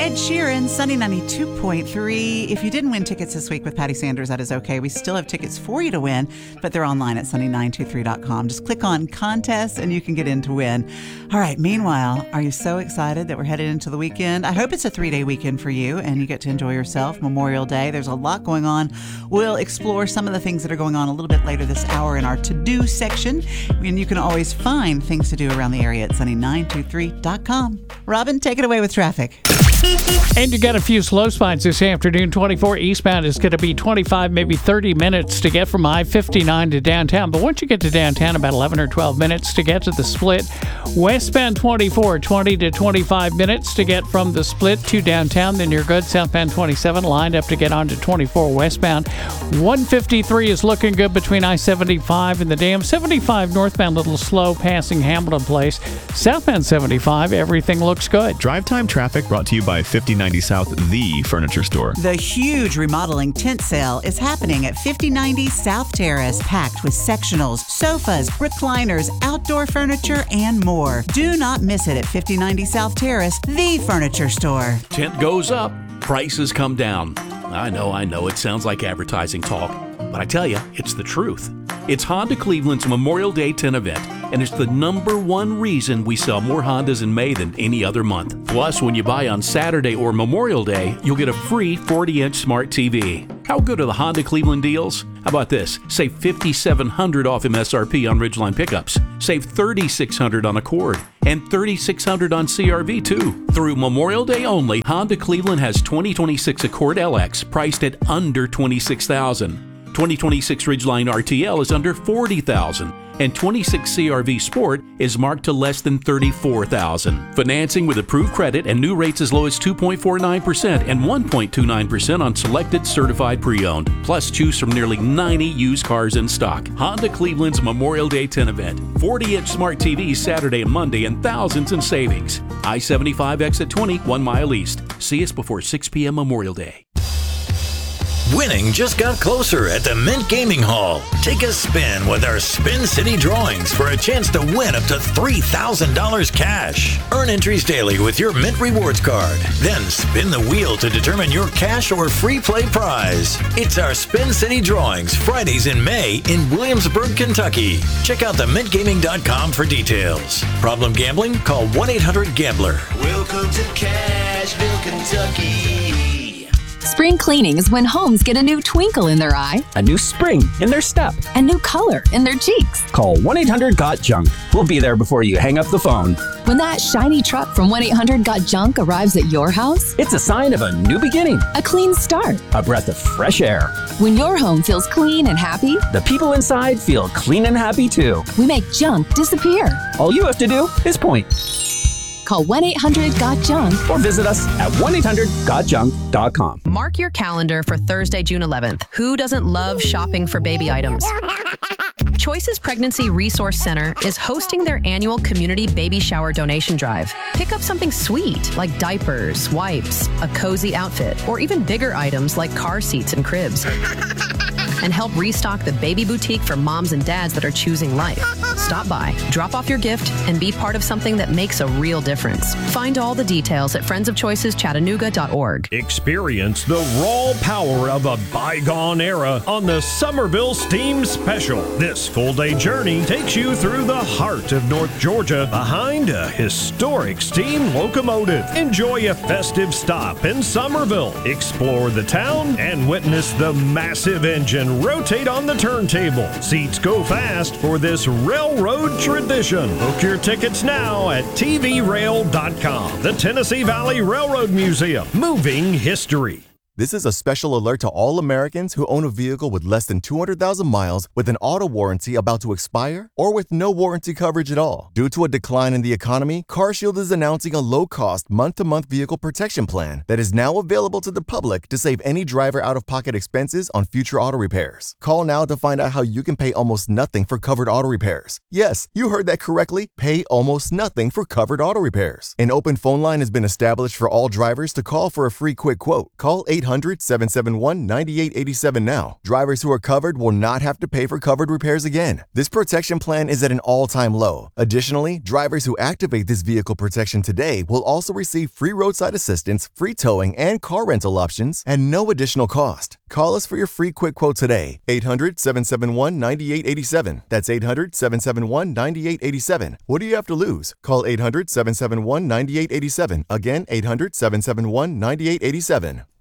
Ed Sheeran, Sunny 92.3. If you didn't win tickets this week with Patty Sanders, that is okay. We still have tickets for you to win, but they're online at sunny923.com. Just click on contests and you can get in to win. All right, meanwhile, are you so excited that we're headed into the weekend? I hope it's a 3-day weekend for you and you get to enjoy yourself. Memorial Day, there's a lot going on. We'll explore some of the things that are going on a little bit later this hour in our to-do section. And you can always find things to do around the area at sunny923.com. Robin, take it away with traffic. And you got a few slow spots this afternoon. 24 eastbound is going to be 25, maybe 30 minutes to get from I-59 to downtown. But once you get to downtown, about 11 or 12 minutes to get to the split. Westbound 24, 20 to 25 minutes to get from the split to downtown. Then you're good. Southbound 27 lined up to get onto 24 westbound. 153 is looking good between I-75 and the dam. 75 northbound, little slow passing Hamilton Place. Southbound 75, everything looks good. Drive time traffic brought to you by 5090 South, the furniture store. The huge remodeling tent sale is happening at 5090 South Terrace, packed with sectionals, sofas, recliners, outdoor furniture, and more. Do not miss it at 5090 South Terrace, the furniture store. Tent goes up, prices come down. I know, it sounds like advertising talk, but I tell you, it's the truth. It's Honda Cleveland's Memorial Day tent event, and it's the #1 reason we sell more Hondas in May than any other month. Plus, when you buy on Saturday or Memorial Day, you'll get a free 40-inch smart TV. How good are the Honda Cleveland deals? How about this? Save $5,700 off MSRP on Ridgeline pickups. Save $3,600 on Accord. And $3,600 on CR-V too. Through Memorial Day only, Honda Cleveland has 2026 Accord LX priced at under $26,000. 2026 Ridgeline RTL is under $40,000, and 26 CR-V Sport is marked to less than $34,000. Financing with approved credit and new rates as low as 2.49% and 1.29% on selected certified pre-owned. Plus, choose from nearly 90 used cars in stock. Honda Cleveland's Memorial Day 10 event. 40-inch smart TVs Saturday and Monday and thousands in savings. I-75 exit 20, 1 mile east. See us before 6 p.m. Memorial Day. Winning just got closer at the Mint Gaming Hall. Take a spin with our Spin City drawings for a chance to win up to $3,000 cash. Earn entries daily with your Mint Rewards card. Then spin the wheel to determine your cash or free play prize. It's our Spin City drawings Fridays in May in Williamsburg, Kentucky. Check out themintgaming.com for details. Problem gambling? Call 1-800-GAMBLER. Welcome to Cashville, Kentucky. Spring cleaning is when homes get a new twinkle in their eye, a new spring in their step, a new color in their cheeks. Call 1-800-GOT-JUNK. We'll be there before you hang up the phone. When that shiny truck from 1-800-GOT-JUNK arrives at your house, it's a sign of a new beginning, a clean start, a breath of fresh air. When your home feels clean and happy, the people inside feel clean and happy too. We make junk disappear. All you have to do is point. Call 1-800-GOT-JUNK or visit us at 1-800-GOTJUNK.com. Mark your calendar for Thursday, June 11th. Who doesn't love shopping for baby items? Choices Pregnancy Resource Center is hosting their annual community baby shower donation drive. Pick up something sweet like diapers, wipes, a cozy outfit, or even bigger items like car seats and cribs. And help restock the baby boutique for moms and dads that are choosing life. Stop by, drop off your gift, and be part of something that makes a real difference. Find all the details at friendsofchoiceschattanooga.org. Experience the raw power of a bygone era on the Somerville Steam Special. This full-day journey takes you through the heart of North Georgia behind a historic steam locomotive. Enjoy a festive stop in Somerville. Explore the town and witness the massive engine rotate on the turntable. Seats go fast for this railroad tradition. Book your tickets now at tvrail.com. The Tennessee Valley Railroad Museum. Moving history. This is a special alert to all Americans who own a vehicle with less than 200,000 miles with an auto warranty about to expire or with no warranty coverage at all. Due to a decline in the economy, CarShield is announcing a low-cost month-to-month vehicle protection plan that is now available to the public to save any driver out-of-pocket expenses on future auto repairs. Call now to find out how you can pay almost nothing for covered auto repairs. Yes, you heard that correctly. Pay almost nothing for covered auto repairs. An open phone line has been established for all drivers to call for a free quick quote. Call 800 1-800-771-9887 now. Drivers who are covered will not have to pay for covered repairs again. This protection plan is at an all-time low. Additionally, drivers who activate this vehicle protection today will also receive free roadside assistance, free towing, and car rental options at no additional cost. Call us for your free quick quote today. 800-771-9887. That's 800-771-9887. What do you have to lose? Call 800-771-9887. Again, 800-771-9887.